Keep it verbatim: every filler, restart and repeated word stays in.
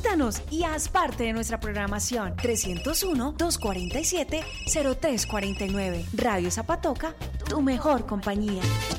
Visítanos y haz parte de nuestra programación. trescientos uno, doscientos cuarenta y siete, cero tres cuarenta y nueve. Radio Zapatoca, tu mejor compañía.